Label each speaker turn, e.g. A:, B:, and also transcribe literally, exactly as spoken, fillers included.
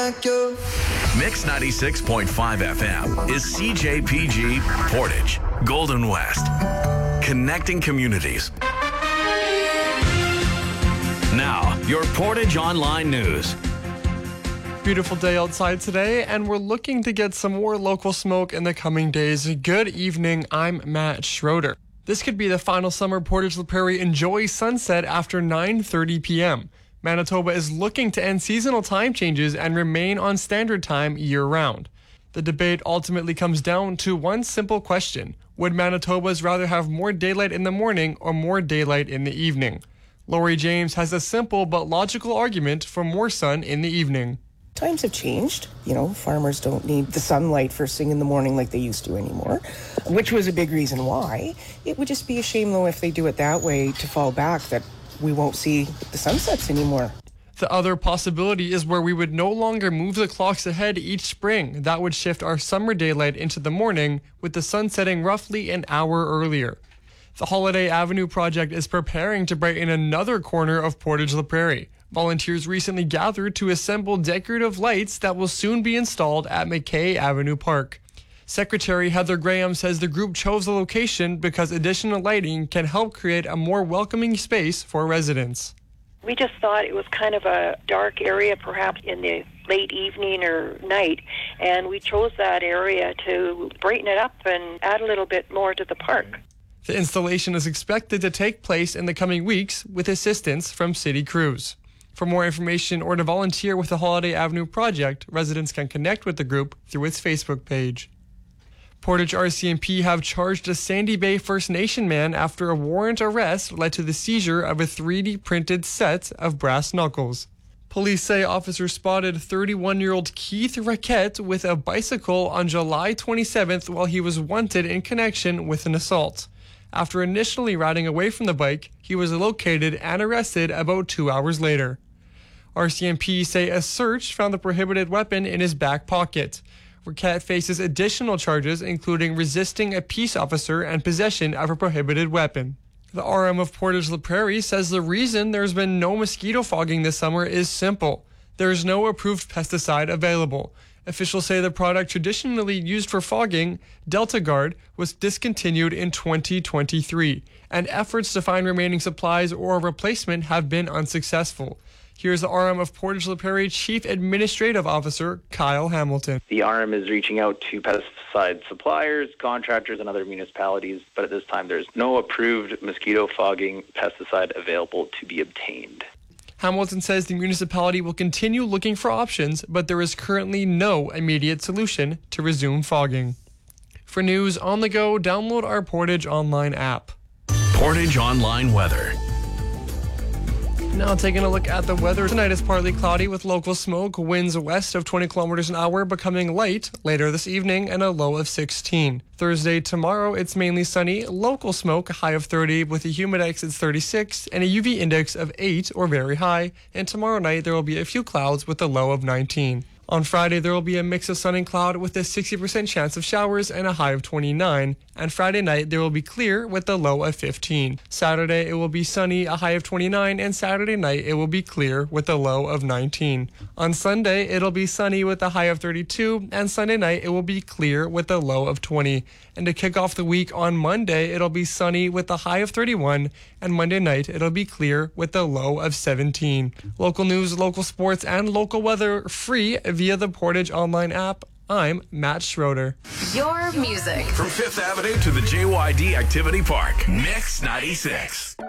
A: like you.
B: Mix ninety-six point five F M is C J P G Portage, Golden West. Connecting communities. Now, your Portage Online News.
C: Beautiful day outside today, and we're looking to get some more local smoke in the coming days. Good evening, I'm Matt Schroeder. This could be the final summer Portage La Prairie enjoys sunset after nine thirty p.m. Manitoba is looking to end seasonal time changes and remain on standard time year-round. The debate ultimately comes down to one simple question. Would Manitobas rather have more daylight in the morning or more daylight in the evening? Lori James has a simple but logical argument for more sun in the evening.
D: Times have changed. You know, farmers don't need the sunlight first thing in the morning like they used to anymore, which was a big reason why. It would just be a shame, though, if they do it that way to fall back, that we won't see the sunsets anymore.
C: The other possibility is where we would no longer move the clocks ahead each spring. That would shift our summer daylight into the morning, with the sun setting roughly an hour earlier. The Holiday Avenue project is preparing to brighten another corner of Portage La Prairie. Volunteers recently gathered to assemble decorative lights that will soon be installed at McKay Avenue Park. Secretary Heather Graham says the group chose the location because additional lighting can help create a more welcoming space for residents.
E: We just thought it was kind of a dark area, perhaps in the late evening or night, and we chose that area to brighten it up and add a little bit more to the park.
C: The installation is expected to take place in the coming weeks with assistance from city crews. For more information or to volunteer with the Holiday Avenue project, residents can connect with the group through its Facebook page. Portage R C M P have charged a Sandy Bay First Nation man after a warrant arrest led to the seizure of a three D printed set of brass knuckles. Police say officers spotted thirty-one-year-old Keith Raquette with a bicycle on July twenty-seventh while he was wanted in connection with an assault. After initially riding away from the bike, he was located and arrested about two hours later. R C M P say a search found the prohibited weapon in his back pocket. Raquette faces additional charges, including resisting a peace officer and possession of a prohibited weapon. The R M of Portage La Prairie says the reason there's been no mosquito fogging this summer is simple. There is no approved pesticide available. Officials say the product traditionally used for fogging, Delta Guard, was discontinued in twenty twenty-three, and efforts to find remaining supplies or a replacement have been unsuccessful. Here's the R M of Portage La Prairie Chief Administrative Officer Kyle Hamilton.
F: The R M is reaching out to pesticide suppliers, contractors, and other municipalities, but at this time there's no approved mosquito fogging pesticide available to be obtained.
C: Hamilton says the municipality will continue looking for options, but there is currently no immediate solution to resume fogging. For news on the go, download our Portage Online app.
B: Portage Online weather.
C: Now taking a look at the weather. Tonight is partly cloudy with local smoke, winds west of twenty kilometers an hour becoming light later this evening, and a low of sixteen. Thursday, tomorrow, it's mainly sunny, local smoke, a high of thirty with a humidex at thirty-six and a U V index of eight or very high. And tomorrow night there will be a few clouds with a low of nineteen. On Friday, there will be a mix of sun and cloud with a sixty percent chance of showers and a high of twenty-nine. And Friday night, there will be clear with a low of fifteen. Saturday, it will be sunny, a high of twenty-nine, and Saturday night, it will be clear with a low of nineteen. On Sunday, it'll be sunny with a high of thirty-two, and Sunday night, it will be clear with a low of twenty. And to kick off the week on Monday, it'll be sunny with a high of thirty-one, and Monday night, it'll be clear with a low of seventeen. Local news, local sports, and local weather free via the Portage Online app. I'm Matt Schroeder.
G: Your music.
B: From Fifth Avenue to the J Y D Activity Park. Mix ninety-six.